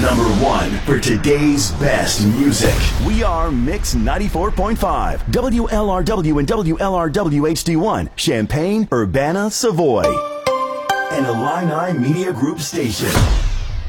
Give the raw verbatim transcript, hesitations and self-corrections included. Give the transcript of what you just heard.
Number one for today's best music. We are Mix ninety-four point five, W L R W and W L R W H D one, Champaign, Urbana, Savoy. An Illini Media Group station.